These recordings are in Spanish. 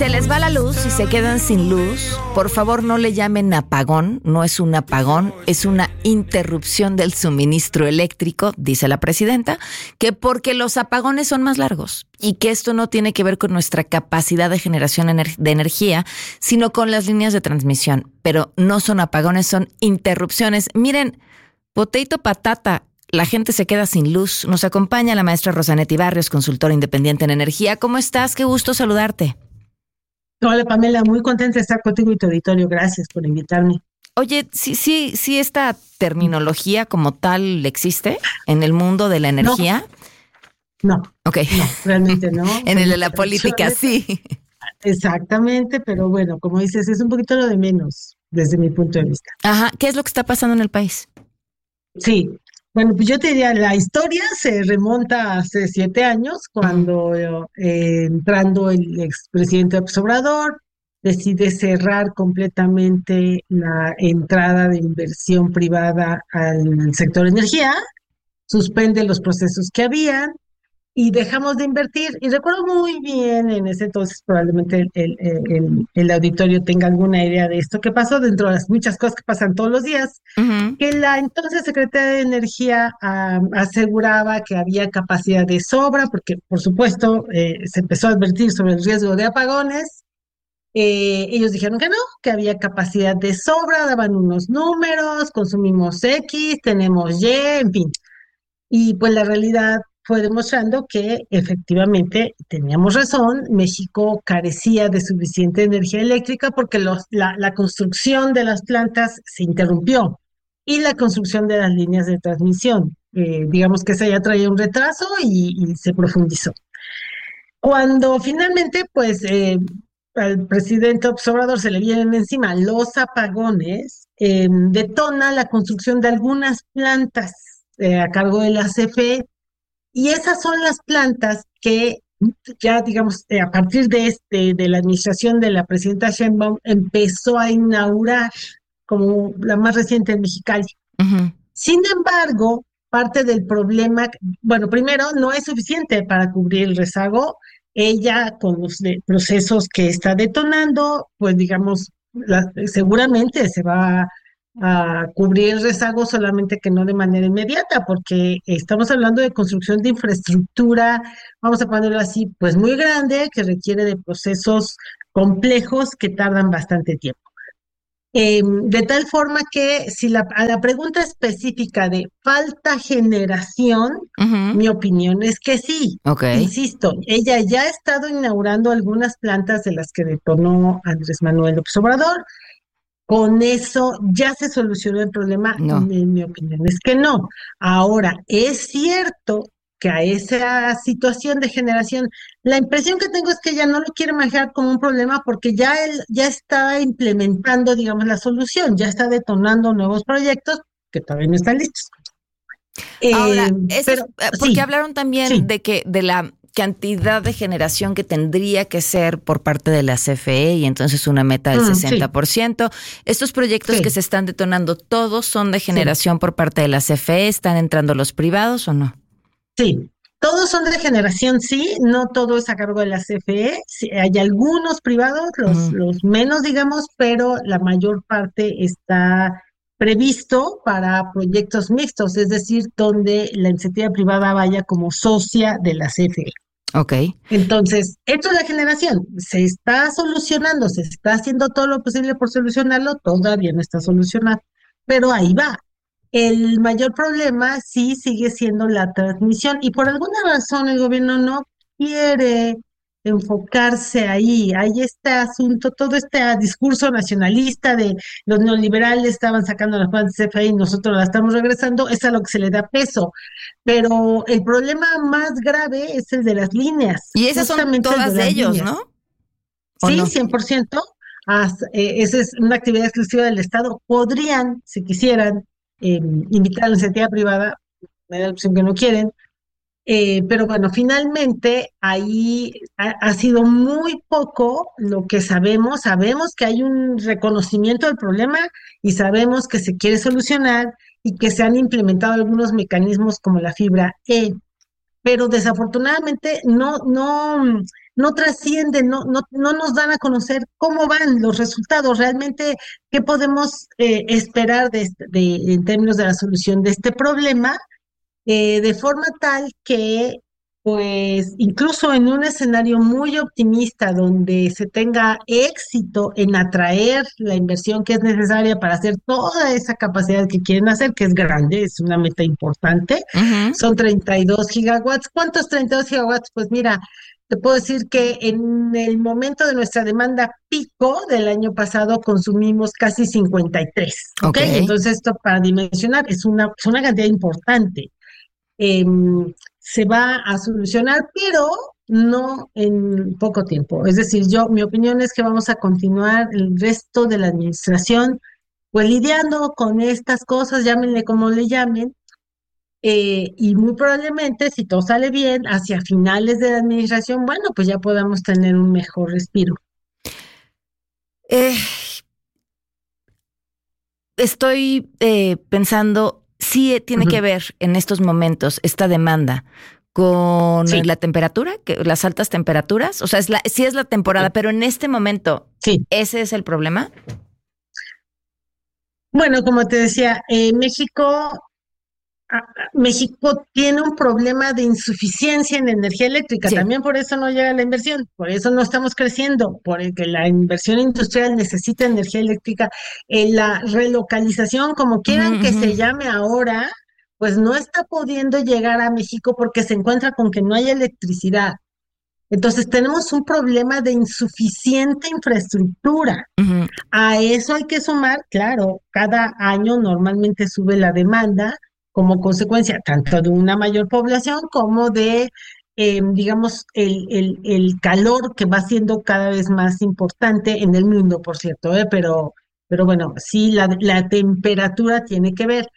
se les va la luz y se quedan sin luz, por favor no le llamen apagón, no es un apagón, es una interrupción del suministro eléctrico, dice la presidenta, que porque los apagones son más largos y que esto no tiene que ver con nuestra capacidad de generación de energía, sino con las líneas de transmisión. Pero no son apagones, son interrupciones. Miren, potato patata. La gente se queda sin luz. Nos acompaña la maestra Rosanetti Barrios, consultora independiente en energía. ¿Cómo estás? Qué gusto saludarte. Hola Pamela, muy contenta de estar contigo y tu auditorio. Gracias por invitarme. Oye, sí, esta terminología como tal existe en el mundo de la energía. No, okay. No, realmente no. En el de la política, sí. Exactamente, pero bueno, como dices, es un poquito lo de menos desde mi punto de vista. Ajá, ¿qué es lo que está pasando en el país? Sí, bueno, pues yo te diría, la historia se remonta hace 7 años, cuando entrando el expresidente López Obrador, decide cerrar completamente la entrada de inversión privada al sector energía, suspende los procesos que habían y dejamos de invertir. Y recuerdo muy bien en ese entonces, probablemente el auditorio tenga alguna idea de esto que pasó, dentro de las muchas cosas que pasan todos los días, que la entonces secretaria de Energía aseguraba que había capacidad de sobra, porque por supuesto se empezó a advertir sobre el riesgo de apagones. Ellos dijeron que no, que había capacidad de sobra, daban unos números, consumimos X, tenemos Y, en fin. Y pues la realidad fue demostrando que efectivamente teníamos razón. México carecía de suficiente energía eléctrica porque la construcción de las plantas se interrumpió y la construcción de las líneas de transmisión. Digamos que esa ya traía un retraso y se profundizó. Cuando finalmente, pues, al presidente López Obrador se le vienen encima los apagones, detona la construcción de algunas plantas a cargo de la CFE, y esas son las plantas que ya, digamos, a partir de la administración de la presidenta Sheinbaum, empezó a inaugurar como la más reciente en Mexicali. Uh-huh. Sin embargo, parte del problema, bueno, primero, no es suficiente para cubrir el rezago. Ella, con los procesos que está detonando, pues digamos, seguramente se va a cubrir el rezago, solamente que no de manera inmediata, porque estamos hablando de construcción de infraestructura, vamos a ponerlo así, pues muy grande, que requiere de procesos complejos que tardan bastante tiempo. De tal forma que si a la pregunta específica de falta generación, Uh-huh. mi opinión es que sí. Okay. Insisto, ella ya ha estado inaugurando algunas plantas de las que detonó Andrés Manuel López Obrador. Con eso ya se solucionó el problema. No. En mi opinión es que no. Ahora, es cierto que a esa situación de generación, la impresión que tengo es que ella no lo quiere manejar como un problema, porque ya él ya está implementando, digamos, la solución, ya está detonando nuevos proyectos que todavía no están listos. Ahora, eso pero porque sí, hablaron también sí. de la cantidad de generación que tendría que ser por parte de la CFE, y entonces una meta del 60%. Sí. Estos proyectos que se están detonando, ¿todos son de generación por parte de la CFE? ¿Están entrando los privados o no? Sí, todos son de generación, sí, no todo es a cargo de la CFE. Sí, hay algunos privados, los menos, digamos, pero la mayor parte está previsto para proyectos mixtos, es decir, donde la iniciativa privada vaya como socia de la CFE. Okay. Entonces, esto es la generación, se está solucionando, se está haciendo todo lo posible por solucionarlo, todavía no está solucionado, pero ahí va. El mayor problema sí sigue siendo la transmisión, y por alguna razón el gobierno no quiere enfocarse ahí. Hay este asunto, todo este discurso nacionalista de los neoliberales estaban sacando las plantas de CFE y nosotros las estamos regresando, es a lo que se le da peso. Pero el problema más grave es el de las líneas. Y esas son todas de ellos, líneas, ¿no? Sí, no? 100%. Esa es una actividad exclusiva del Estado. Podrían, si quisieran, invitar a la iniciativa privada, me da la opción que no quieren, pero bueno, finalmente ahí ha sido muy poco lo que sabemos. Sabemos que hay un reconocimiento del problema y sabemos que se quiere solucionar y que se han implementado algunos mecanismos como la fibra E, pero desafortunadamente no no trascienden, no nos dan a conocer cómo van los resultados, realmente qué podemos esperar en términos de la solución de este problema, de forma tal que, pues, incluso en un escenario muy optimista donde se tenga éxito en atraer la inversión que es necesaria para hacer toda esa capacidad que quieren hacer, que es grande, es una meta importante, Ujú. son 32 gigawatts. ¿Cuántos 32 gigawatts? Pues mira, te puedo decir que en el momento de nuestra demanda pico del año pasado consumimos casi 53, ¿ok? Ok. Entonces esto para dimensionar es una cantidad importante. Se va a solucionar, pero no en poco tiempo. Es decir, mi opinión es que vamos a continuar el resto de la administración, pues lidiando con estas cosas, llámenle como le llamen, y muy probablemente, si todo sale bien, hacia finales de la administración, bueno, pues ya podamos tener un mejor respiro. Eh, Estoy pensando, sí tiene que Ujú. ver en estos momentos esta demanda con Sí, la temperatura, las altas temperaturas. O sea, sí es la temporada, sí, pero en este momento, sí. ¿ese es el problema? Bueno, como te decía, México tiene un problema de insuficiencia en energía eléctrica, Sí. también por eso no llega la inversión, por eso no estamos creciendo, porque la inversión industrial necesita energía eléctrica. La relocalización, como Ujú, quieran que ujú. se llame ahora, pues no está pudiendo llegar a México porque se encuentra con que no hay electricidad. Entonces tenemos un problema de insuficiente infraestructura. Ujú. A eso hay que sumar, claro, cada año normalmente sube la demanda como consecuencia tanto de una mayor población como de, digamos, el calor que va siendo cada vez más importante en el mundo, por cierto, pero bueno, sí, la temperatura tiene que ver.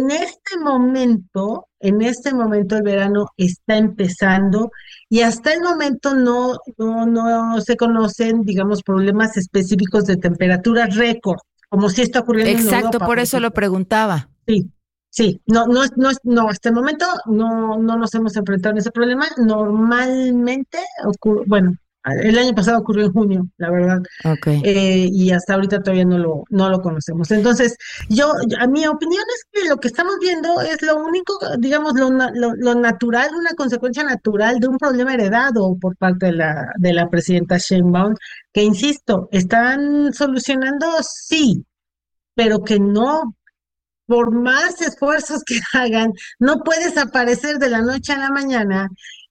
En este momento el verano está empezando y hasta el momento no se conocen, digamos, problemas específicos de temperatura récord, como si está ocurriendo en Exacto, Europa, por por eso lo ejemplo. preguntaba. Sí, sí, no, hasta el momento no nos hemos enfrentado a ese problema. Normalmente ocurre, bueno, el año pasado ocurrió en junio, la verdad, Ok. y hasta ahorita todavía no lo conocemos. Entonces, a mi opinión es que lo que estamos viendo es lo único, digamos, lo natural, una consecuencia natural de un problema heredado por parte de la presidenta Sheinbaum, que insisto, están solucionando, sí, pero que no, por más esfuerzos que hagan, no puedes aparecer de la noche a la mañana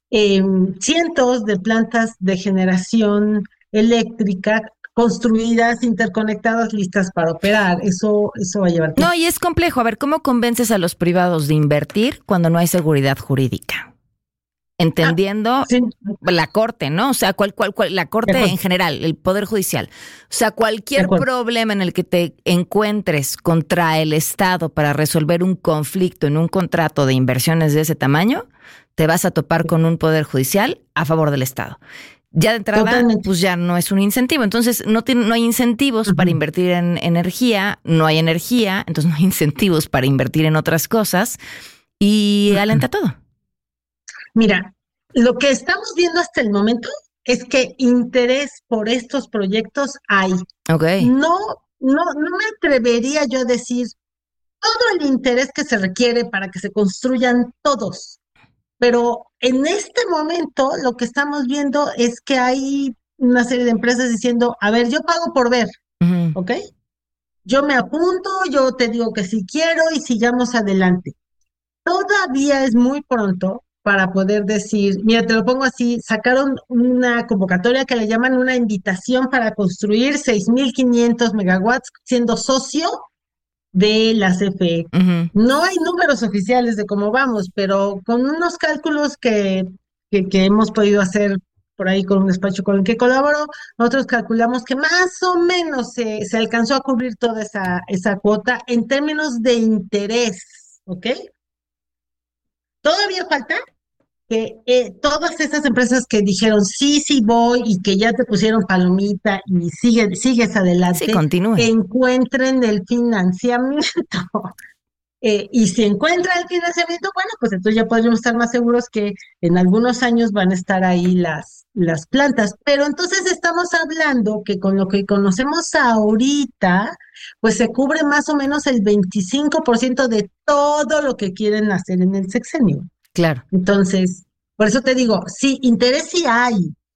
cientos de plantas de generación eléctrica construidas, interconectadas, listas para operar. Eso va a llevar No, tiempo. y es complejo. A ver, ¿cómo convences a los privados de invertir cuando no hay seguridad jurídica? Ah, Entendiendo sí, la corte, ¿no? O sea, la de corte acuerdo, en general, el poder judicial. O sea, de cualquier acuerdo. problema en el que te encuentres contra el Estado para resolver un conflicto en un contrato de inversiones de ese tamaño, te vas a topar con un poder judicial a favor del Estado. Ya de entrada, Totalmente. pues ya no es un incentivo. Entonces, no hay incentivos para Ujú. invertir en energía, no hay energía, entonces no hay incentivos para invertir en otras cosas y Ujú. alenta todo. Mira, lo que estamos viendo hasta el momento es que interés por estos proyectos hay. Ok. No, no me atrevería yo a decir todo el interés que se requiere para que se construyan todos. Pero en este momento lo que estamos viendo es que hay una serie de empresas diciendo, a ver, yo pago por ver, Ujú. ¿ok? Yo me apunto, yo te digo que si quiero y sigamos adelante. Todavía es muy pronto para poder decir, mira, te lo pongo así, sacaron una convocatoria que le llaman una invitación para construir 6.500 megawatts siendo socio de la CFE. Ujú. No hay números oficiales de cómo vamos, pero con unos cálculos que hemos podido hacer por ahí con un despacho con el que colaboro, nosotros calculamos que más o menos se alcanzó a cubrir toda esa cuota en términos de interés, ¿ok? Todavía falta que todas esas empresas que dijeron sí, sí voy y que ya te pusieron palomita y sigues Sí, adelante, continúe. encuentren el financiamiento. Y si encuentra el financiamiento, bueno, pues entonces ya podríamos estar más seguros que en algunos años van a estar ahí las plantas. Pero entonces estamos hablando que con lo que conocemos ahorita, pues se cubre más o menos el 25% de todo lo que quieren hacer en el sexenio. Claro. Entonces, por eso te digo, sí, interés sí hay,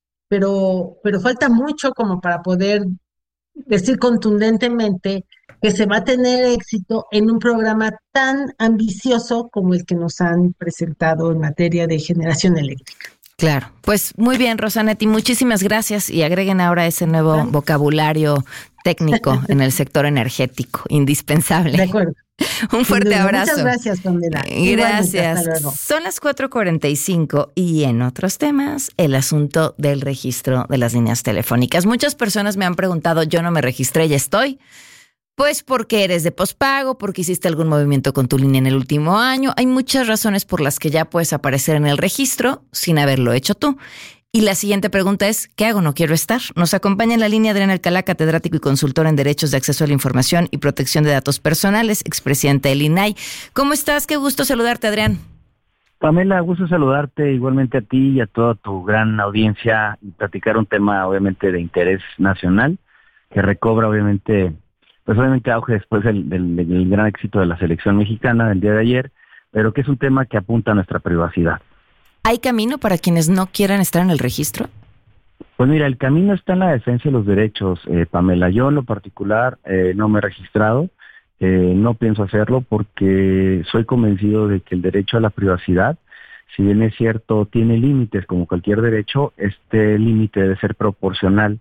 pero falta mucho como para poder decir contundentemente que se va a tener éxito en un programa tan ambicioso como el que nos han presentado en materia de generación eléctrica. Claro, pues muy bien, Rosanetti, muchísimas gracias y agreguen ahora ese nuevo vocabulario técnico en el sector energético, indispensable. De acuerdo. Un fuerte abrazo. Muchas gracias, Pamela. Gracias. Hasta luego. Son las 4:45 y en otros temas, el asunto del registro de las líneas telefónicas. Muchas personas me han preguntado, yo no me registré, ya estoy. Pues porque eres de pospago, porque hiciste algún movimiento con tu línea en el último año. Hay muchas razones por las que ya puedes aparecer en el registro sin haberlo hecho tú. Y la siguiente pregunta es, ¿qué hago? No quiero estar. Nos acompaña en la línea Adrián Alcalá, catedrático y consultor en Derechos de Acceso a la Información y Protección de Datos Personales, expresidente del INAI. ¿Cómo estás? Qué gusto saludarte, Adrián. Pamela, gusto saludarte igualmente a ti y a toda tu gran audiencia y platicar un tema obviamente de interés nacional que recobra obviamente auge después del gran éxito de la selección mexicana del día de ayer, pero que es un tema que apunta a nuestra privacidad. ¿Hay camino para quienes no quieran estar en el registro? Pues mira, el camino está en la defensa de los derechos, Pamela. Yo en lo particular no me he registrado, no pienso hacerlo porque soy convencido de que el derecho a la privacidad, si bien es cierto, tiene límites como cualquier derecho, este límite debe ser proporcional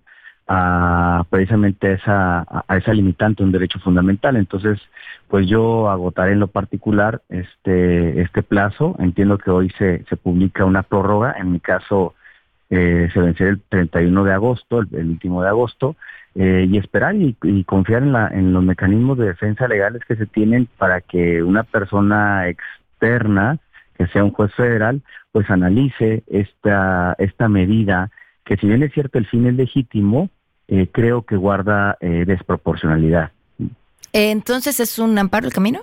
a precisamente a esa limitante, un derecho fundamental. Entonces, pues yo agotaré en lo particular este plazo. Entiendo que hoy se publica una prórroga, en mi caso se vencerá el 31 de agosto, el último de agosto, y esperar y confiar en los mecanismos de defensa legales que se tienen para que una persona externa, que sea un juez federal, pues analice esta medida, que si bien es cierto el fin es legítimo, creo que guarda desproporcionalidad. Entonces, ¿es un amparo el camino?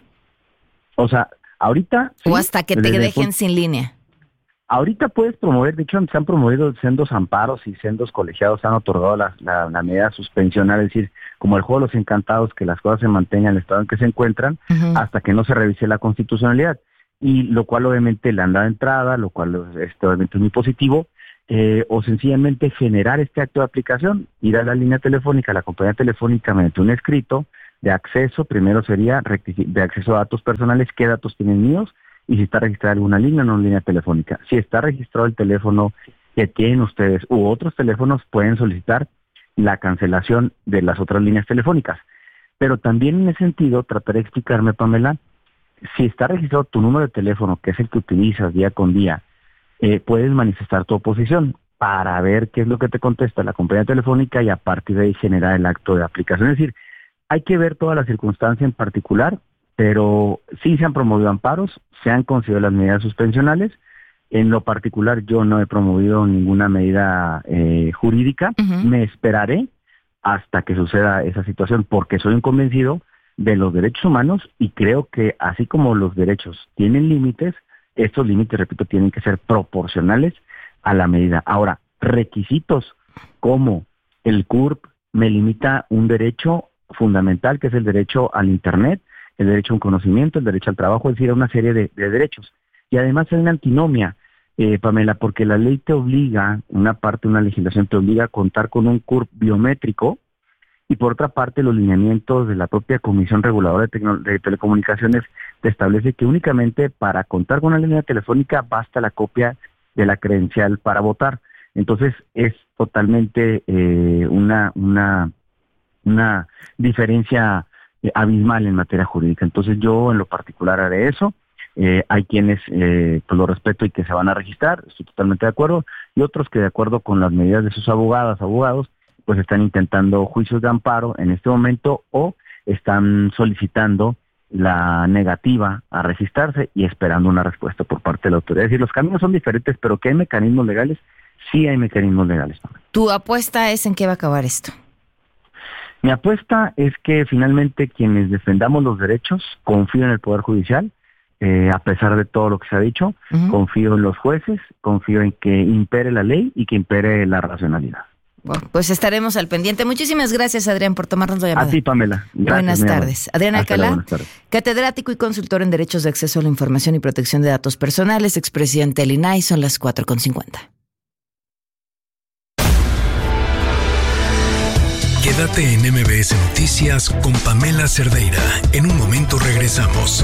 O sea, ahorita... ¿O hasta que te dejen sin línea? Ahorita puedes promover, de hecho se han promovido sendos amparos y sendos colegiados han otorgado la medida suspensional, es decir, como el juego de los encantados, que las cosas se mantengan en el estado en que se encuentran, hasta que no se revise la constitucionalidad. Y lo cual obviamente le han dado entrada, lo cual obviamente es muy positivo, o sencillamente generar este acto de aplicación, ir a la línea telefónica, a la compañía telefónica mediante un escrito de acceso, primero sería de acceso a datos personales, qué datos tienen míos, y si está registrada alguna línea o no línea telefónica. Si está registrado el teléfono que tienen ustedes u otros teléfonos, pueden solicitar la cancelación de las otras líneas telefónicas. Pero también en ese sentido, trataré de explicarme, Pamela, si está registrado tu número de teléfono, que es el que utilizas día con día, puedes manifestar tu oposición para ver qué es lo que te contesta la compañía telefónica y a partir de ahí generar el acto de aplicación. Es decir, hay que ver toda la circunstancia en particular, pero sí se han promovido amparos, se han considerado las medidas suspensionales. En lo particular yo no he promovido ninguna medida jurídica. Me esperaré hasta que suceda esa situación porque soy un convencido de los derechos humanos y creo que así como los derechos tienen límites, estos límites, repito, tienen que ser proporcionales a la medida. Ahora, requisitos como el CURP me limita un derecho fundamental que es el derecho al Internet, el derecho a un conocimiento, el derecho al trabajo, es decir, a una serie de derechos. Y además hay una antinomia, Pamela, porque la ley te obliga, una legislación te obliga a contar con un CURP biométrico y por otra parte los lineamientos de la propia Comisión Reguladora de Telecomunicaciones te establece que únicamente para contar con una línea telefónica basta la copia de la credencial para votar. Entonces es totalmente una diferencia abismal en materia jurídica. Entonces yo en lo particular haré eso. Hay quienes pues lo respeto y que se van a registrar, estoy totalmente de acuerdo, y otros que de acuerdo con las medidas de sus abogados, pues están intentando juicios de amparo en este momento o están solicitando la negativa a registrarse y esperando una respuesta por parte de la autoridad. Es decir, los caminos son diferentes, pero que hay mecanismos legales, sí hay mecanismos legales. ¿Tu apuesta es en qué va a acabar esto? Mi apuesta es que finalmente quienes defendamos los derechos, confío en el Poder Judicial, a pesar de todo lo que se ha dicho, confío en los jueces, confío en que impere la ley y que impere la racionalidad. Bueno, pues estaremos al pendiente. Muchísimas gracias, Adrián, por tomarnos la llamada. A ti, Pamela. Gracias, buenas tardes. Adrián Alcalá, catedrático y consultor en Derechos de Acceso a la Información y Protección de Datos Personales, expresidente del INAI. Son las 4:50. Quédate en MBS Noticias con Pamela Cerdeira. En un momento regresamos.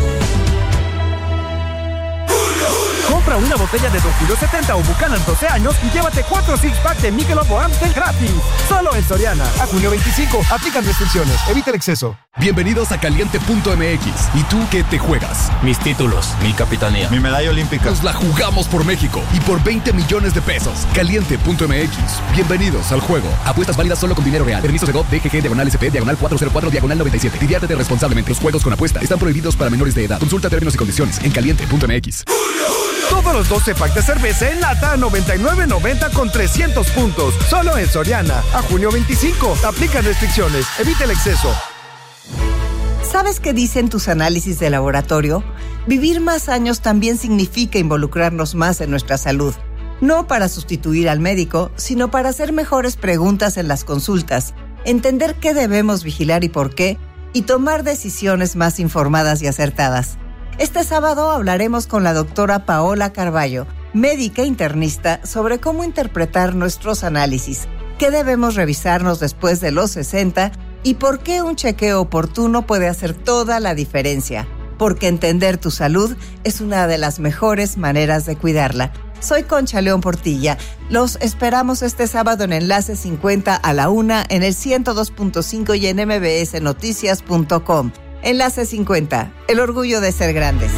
Compra una botella de Don Julio 70 o Buchanan 12 años y llévate 4 6-pack de Michelob o Amstel gratis. Solo en Soriana. A junio 25. Aplican restricciones. Evita el exceso. Bienvenidos a Caliente.mx. ¿Y tú qué te juegas? Mis títulos, mi capitanía, mi medalla olímpica. Nos la jugamos por México y por 20 millones de pesos. Caliente.mx. Bienvenidos al juego. Apuestas válidas solo con dinero real. Permiso de GOV, DGG, /SP, /404, /97. Diviértete responsablemente. Los juegos con apuesta están prohibidos para menores de edad. Consulta términos y condiciones en Caliente.mx. Todos los 12 packs de cerveza en lata a $99.90 con 300 puntos. Solo en Soriana. A junio 25. Aplican restricciones. Evita el exceso. ¿Sabes qué dicen tus análisis de laboratorio? Vivir más años también significa involucrarnos más en nuestra salud. No para sustituir al médico, sino para hacer mejores preguntas en las consultas, entender qué debemos vigilar y por qué, y tomar decisiones más informadas y acertadas. Este sábado hablaremos con la doctora Paola Carballo, médica internista, sobre cómo interpretar nuestros análisis, qué debemos revisarnos después de los 60 y por qué un chequeo oportuno puede hacer toda la diferencia. Porque entender tu salud es una de las mejores maneras de cuidarla. Soy Concha León Portilla. Los esperamos este sábado en Enlace 50 a la 1 en el 102.5 y en mbsnoticias.com. Enlace 50, el orgullo de ser grandes.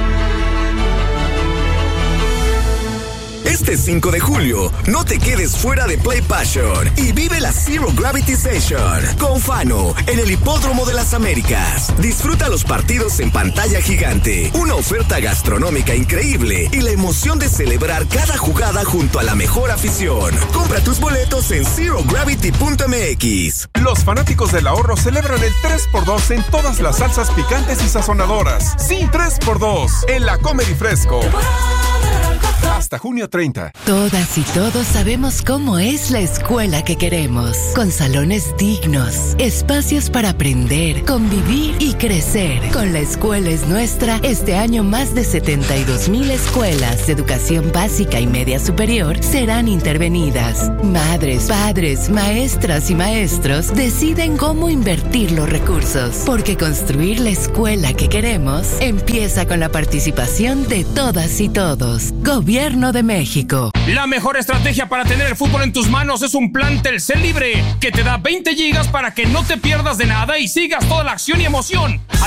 Este 5 de julio, no te quedes fuera de Play Passion y vive la Zero Gravity Session con Fano en el Hipódromo de las Américas. Disfruta los partidos en pantalla gigante, una oferta gastronómica increíble y la emoción de celebrar cada jugada junto a la mejor afición. Compra tus boletos en zerogravity.mx. Los fanáticos del ahorro celebran el 3x2 en todas las salsas picantes y sazonadoras. Sí, 3x2 en la Comer y Fresco. Hasta junio 30. Todas y todos sabemos cómo es la escuela que queremos. Con salones dignos, espacios para aprender, convivir y crecer. Con La Escuela es Nuestra, este año más de 72,000 escuelas de educación básica y media superior serán intervenidas. Madres, padres, maestras y maestros deciden cómo invertir los recursos. Porque construir la escuela que queremos empieza con la participación de todas y todos. Gobierno de México. La mejor estrategia para tener el fútbol en tus manos es un plan Telcel Libre que te da 20 gigas para que no te pierdas de nada y sigas toda la acción y emoción.